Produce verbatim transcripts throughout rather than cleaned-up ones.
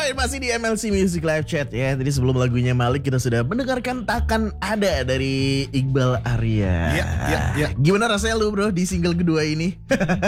Alright, masih di M L C Music Live Chat ya. Tadi sebelum lagunya Malik kita sudah mendengarkan Takkan Ada dari Iqbal Arya. Iya, iya, iya. Gimana rasanya lu bro di single kedua ini?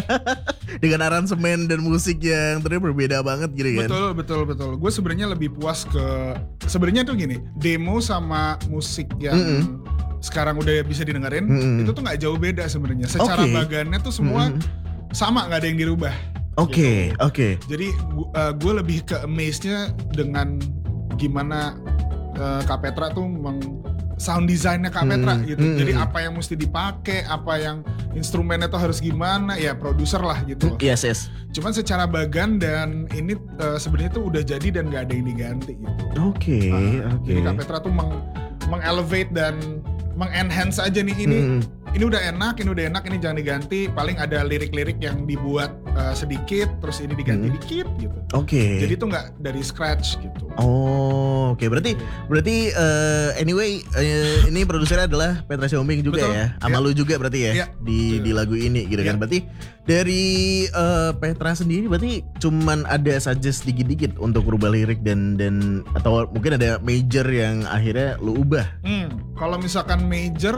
Dengan aransemen dan musik yang ternyata berbeda banget gitu kan? Betul, betul, betul. Gue sebenarnya lebih puas ke sebenarnya tuh gini, demo sama musik yang mm-mm. sekarang udah bisa didengerin, mm-mm. itu tuh nggak jauh beda sebenarnya. Secara okay. bagannya tuh semua mm-mm. sama, nggak ada yang dirubah. Oke, okay, gitu. oke. Okay. Jadi uh, gue lebih ke amaze-nya dengan gimana uh, Kak Petra tuh meng sound design-nya Kak Petra hmm, gitu. Hmm, Jadi apa yang mesti dipakai, apa yang instrumennya tuh harus gimana, ya produser lah gitu. Yes, yes. Cuman secara bagan dan ini uh, sebenarnya tuh udah jadi dan nggak ada yang diganti gitu. Oke, okay, uh, oke. Okay. Jadi Kak Petra tuh meng mengelevate dan mengenhance aja nih ini. Hmm. Ini udah enak, ini udah enak, ini jangan diganti. Paling ada lirik-lirik yang dibuat uh, sedikit, terus ini diganti hmm. dikit gitu. Oke. Okay. Jadi itu nggak dari scratch gitu. Oh, oke. Okay. Berarti, berarti uh, anyway uh, ini produsernya adalah Petra Sihombing juga. Betul. Ya. Sama ya. Lu juga berarti ya, ya. di di lagu ini gitu ya. Kan. Berarti dari uh, Petra sendiri berarti cuman ada suggest dikit-dikit untuk rubah lirik dan dan atau mungkin ada major yang akhirnya lu ubah. Hmm. Kalau misalkan major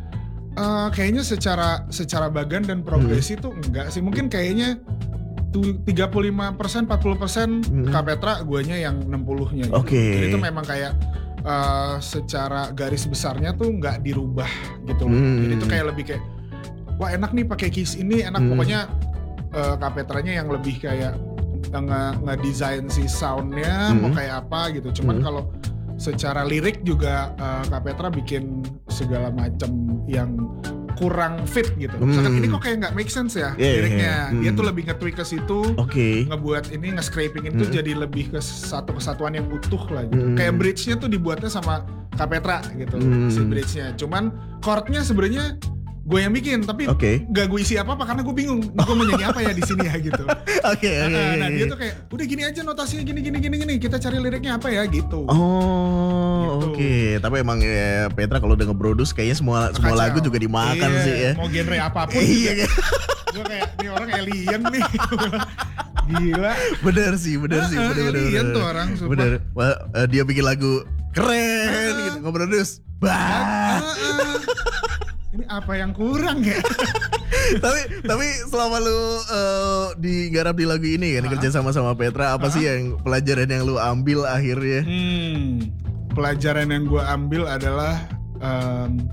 Uh, kayaknya secara secara bagan dan progresi hmm. tuh enggak sih, mungkin kayaknya tuh tiga puluh lima persen empat puluh persen hmm. Kak Petra, guanya yang enam puluh-nya gitu. Oke. Okay. Jadi itu memang kayak uh, secara garis besarnya tuh enggak dirubah gitu loh. Hmm. Jadi itu kayak lebih kayak wah enak nih pakai keys ini, enak hmm. pokoknya uh, Kak Petranya yang lebih kayak nge-design si soundnya hmm. mau kayak apa gitu. Cuman hmm. kalau secara lirik juga uh, Kak Petra bikin segala macam yang kurang fit gitu. Misalkan hmm. ini kok kayak nggak make sense ya yeah, liriknya. Yeah. Dia hmm. tuh lebih nge-tweak ke situ, okay. ngebuat ini nge-scraping itu hmm. jadi lebih ke satu kesatuan yang utuh lah gitu. Hmm. Kayak bridge-nya tuh dibuatnya sama Kak Petra gitu, hmm. si bridge-nya. Cuman chord-nya sebenarnya gue yang bikin, tapi okay. gak gue isi apa-apa karena gue bingung gue mau nyanyi apa ya di sini ya gitu. Oke, okay, oke. Okay, nah, nah dia tuh kayak udah gini aja notasinya gini gini gini gini. Kita cari liriknya apa ya gitu. Oh, gitu. Oke. Okay. Tapi emang ya, Petra kalau udah nge-produce kayaknya semua Kacau. semua lagu juga dimakan iya, sih ya. Mau genre apapun. Iya. Gue kayak ini orang alien nih. Gila. Bener sih, bener uh, sih, bener bener. Alien tuh orang. Sumpah. Bener. Well, uh, dia bikin lagu keren uh, gitu, nge-produce. Bah. Uh, uh. Ini apa yang kurang ya? tapi tapi selama lu uh, digarap di lagu ini kan, uh-huh. kerja sama sama Petra, apa uh-huh. sih yang pelajaran yang lu ambil akhirnya? Hmm, pelajaran yang gue ambil adalah um,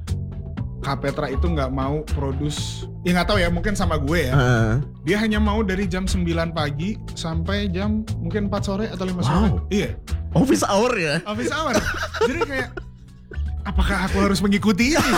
Kak Petra itu nggak mau produce, ya nggak tahu ya, mungkin sama gue ya. Uh-huh. Dia hanya mau dari jam sembilan pagi sampai jam mungkin empat sore atau lima sore. Wow. Iya. Office hour ya? Office hour. Jadi kayak apakah aku harus mengikuti ini?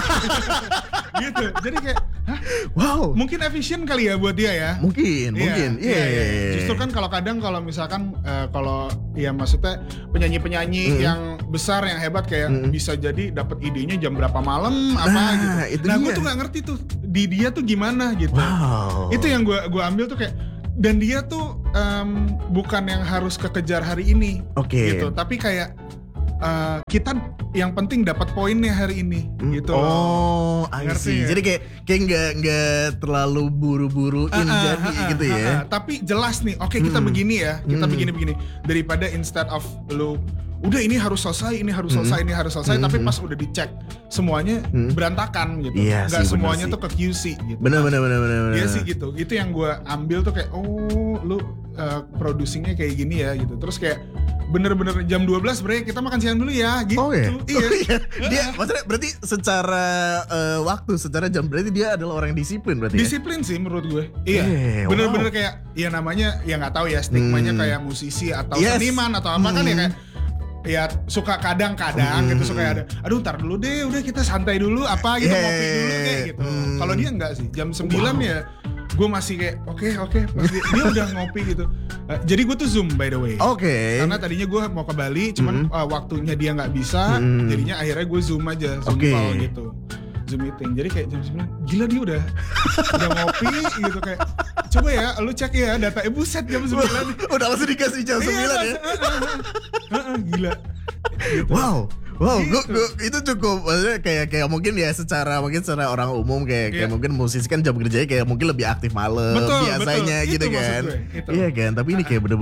Gitu. Jadi kayak, hah? Wow. Mungkin efisien kali ya buat dia ya. Mungkin, yeah, mungkin. Iya. Yeah, yeah, yeah. Justru kan kalau kadang kalau misalkan uh, kalau ya maksudnya penyanyi-penyanyi mm. yang besar yang hebat kayak mm. bisa jadi dapat idenya jam berapa malam apa nah, gitu. Itu nah, dia. gue tuh nggak ngerti tuh di dia tuh gimana gitu. Wow. Itu yang gue gue ambil tuh kayak, dan dia tuh um, bukan yang harus kekejar hari ini. Oke. Okay. Gitu. Tapi kayak Uh, kita yang penting dapat poinnya hari ini gitu. Oh, I see. Ya? Jadi kayak kayak nggak nggak terlalu buru-buruin uh, uh, jadi uh, uh, gitu ya. Uh, uh. Tapi jelas nih, oke okay, kita hmm. begini ya, kita hmm. begini-begini. Daripada instead of lu udah ini harus selesai, ini harus selesai, hmm. ini harus selesai, hmm. tapi pas udah dicek semuanya hmm. berantakan gitu. Iya, nggak sih, semuanya tuh ke Q C gitu. Benar benar benar benar. Iya sih gitu. Itu yang gue ambil tuh kayak oh lu uh, producingnya kayak gini ya gitu. Terus kayak bener-bener jam dua belas break, kita makan siang dulu ya gitu. Oh iya? Iya. Oh, iya. Dia maksudnya berarti secara uh, waktu, secara jam berarti dia adalah orang yang disiplin berarti Disiplin ya? sih menurut gue. Iya. Eh, bener-bener wow. kayak ya namanya ya gak tahu ya stigmanya hmm. kayak musisi atau yes. seniman atau apa hmm. kan ya kayak ya suka kadang-kadang hmm. gitu suka ada aduh ntar dulu deh udah kita santai dulu apa gitu yeah. ngopi dulu kayak gitu. Hmm. Kalau dia enggak sih, jam sembilan wow. ya gue masih kayak oke okay, oke okay. dia, dia udah ngopi gitu. Uh, jadi gue tuh Zoom by the way. Oke. Okay. Karena tadinya gue mau ke Bali, cuman mm-hmm. uh, waktunya dia nggak bisa, mm-hmm. jadinya akhirnya gue Zoom aja, Zoom okay. call gitu, Zoom meeting. Jadi kayak jam sembilan, gila dia udah udah ngopi gitu kayak. Coba ya, lu cek ya data, eh buset jam sembilan. Udah langsung dikasih jam sembilan ya. Uh, uh, uh, uh, gila. Gitu. Wow. Wow, gitu. gua, gua, itu cukup maksudnya kayak kayak mungkin ya secara mungkin secara orang umum kayak yeah. kayak mungkin musisi kan jam kerjanya kayak mungkin lebih aktif malam betul, biasanya betul. gitu itu kan. Gue, iya kan, tapi ini kayak bener-bener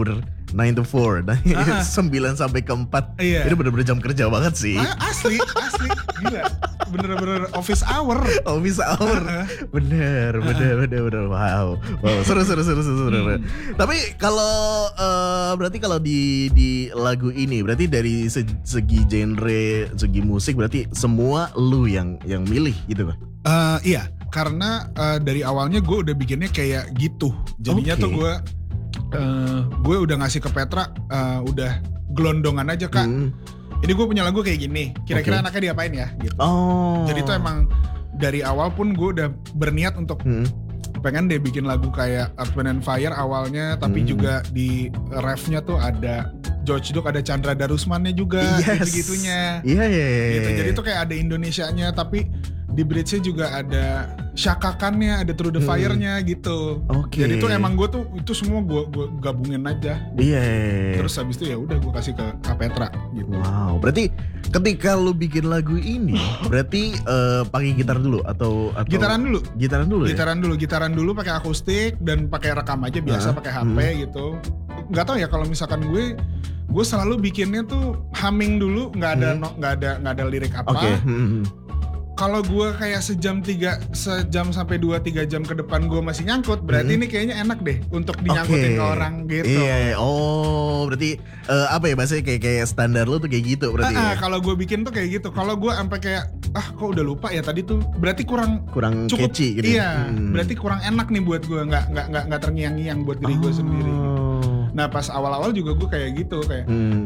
nine to four, nah, uh-huh. sembilan sampai ke empat. Iya. Itu bener-bener jam kerja banget sih. Ah, asli, asli, gila. Bener-bener office hour. Office hour. Uh-huh. Bener, bener, uh-huh. bener, bener. Wow, wow, seru, seru, seru, seru. seru. Hmm. Tapi kalau uh, berarti kalau di di lagu ini, berarti dari segi genre, segi musik, berarti semua lu yang yang milih gitu kan? Uh, iya, karena uh, dari awalnya gue udah bikinnya kayak gitu. Jadinya okay. tuh gue Uh, gue udah ngasih ke Petra, uh, udah gelondongan aja kak. Hmm. Ini gue punya lagu kayak gini. Kira-kira okay. anaknya diapain ya? Gitu. Oh. Jadi tuh emang dari awal pun gue udah berniat untuk hmm. pengen deh bikin lagu kayak Earth, Wind and Fire awalnya, tapi hmm. juga di refnya tuh ada George Duke, ada Chandra Darusmannya juga, yes. gitu-gitunya. Iya yeah, iya yeah, yeah, gitu. Jadi tuh kayak ada Indonesianya, tapi di bridge-nya juga ada syakakannya, ada Through the Fire-nya hmm. gitu. Okay. Jadi tuh emang gue tuh itu semua gue gue gabungin aja. Iya. Yeah. Terus habis itu ya udah gue kasih ke Kak Petra gitu. Wow, berarti ketika lu bikin lagu ini, berarti uh, pakai gitar dulu atau, atau gitaran dulu. Gitaran dulu. Gitaran ya? dulu, gitaran dulu pakai akustik dan pakai rekam aja biasa, nah, pakai H P hmm. gitu. Gak tau ya kalau misalkan gue gue selalu bikinnya tuh humming dulu, nggak ada hmm. nggak ada nggak ada lirik apa. Okay. Hmm. Kalau gue kayak sejam tiga sejam sampai dua tiga jam ke depan gue masih nyangkut, berarti hmm. ini kayaknya enak deh untuk dinyangkutin okay. ke orang gitu. Iya, oh berarti uh, apa ya bahasanya kayak kayak standar lu tuh kayak gitu berarti. Uh, uh, ya? Kalau gue bikin tuh kayak gitu. Kalau gue sampai kayak ah kok udah lupa ya tadi tuh, berarti kurang kurang cukup, catchy gitu. Iya, hmm. berarti kurang enak nih buat gue, nggak nggak nggak nggak terngiang-ngiang buat diri oh. gue sendiri. Gitu. Nah pas awal-awal juga gue kayak gitu kayak hmm.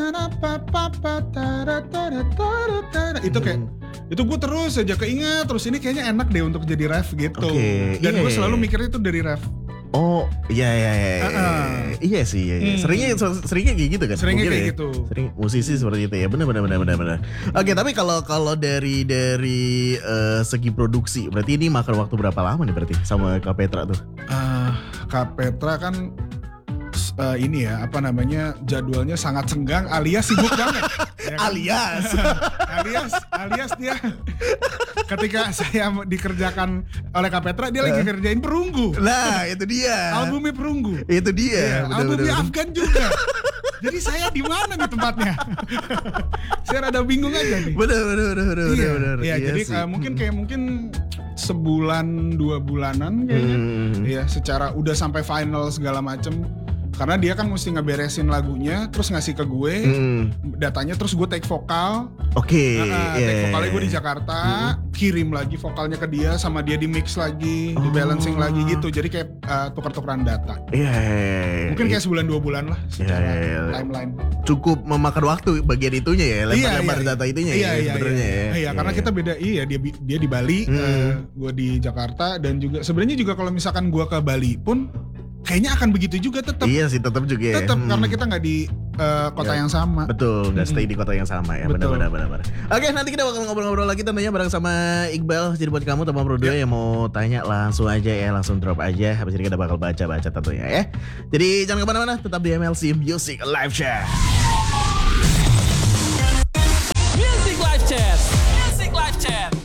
itu kayak itu gue terus aja keinget terus ini kayaknya enak deh untuk jadi ref gitu. Okay. Dan yeah. gue selalu mikirnya itu dari ref. Oh iya iya iya uh-uh. iya sih iya, iya. Hmm. seringnya seringnya kayak gitu kan seringnya kayak ya? gitu sering musisi seperti itu ya benar benar benar benar benar. Oke okay, tapi kalau kalau dari dari uh, segi produksi berarti ini makan waktu berapa lama nih berarti sama Kak Petra tuh? Uh, Kak Petra kan Uh, ini ya apa namanya jadwalnya sangat senggang alias sibuk banget ya kan? alias alias alias dia ketika saya dikerjakan oleh Kak Petra dia uh. lagi kerjain Perunggu. Nah itu dia albumnya Perunggu itu dia ya, bener, albumnya bener, Afgan juga. Jadi saya di mana nih tempatnya? Saya rada bingung aja nih. Bener bener bener bener iya, bener. Iya, iya jadi uh, mungkin kayak mungkin sebulan dua bulanan kayaknya. Hmm. Ya secara udah sampai final segala macem. Karena dia kan mesti ngeberesin lagunya, terus ngasih ke gue hmm. datanya, terus gue take vokal. Oke. Okay, nah, yeah. Take vokalnya gue di Jakarta, hmm. kirim lagi vokalnya ke dia, sama dia di mix lagi, oh. di balancing lagi gitu. Jadi kayak uh, tukar-tukaran data. Iya. Yeah, yeah, Mungkin kayak sebulan dua bulan lah secara yeah, yeah, yeah. timeline. Cukup memakan waktu bagian itunya ya, lempar-lempar iya, data itunya iya, ya iya, sebenarnya iya, ya. Iya, iya, karena kita beda. Iya, dia dia di Bali, hmm. uh, gue di Jakarta, dan juga sebenarnya juga kalau misalkan gue ke Bali pun kayaknya akan begitu juga tetap. Iya sih tetap juga ya. Tetap hmm. karena kita nggak di uh, kota ya, yang sama. Betul, nggak stay hmm. di kota yang sama ya. Benar-benar benar-benar. Oke, nanti kita bakal ngobrol-ngobrol lagi tentunya bareng sama Iqbal. Jadi buat kamu teman berdua ya. yang mau tanya langsung aja ya, langsung drop aja. Habis ini kita bakal baca-baca tentunya ya. Jadi jangan kemana-mana, tetap di M L C Music Live Chat.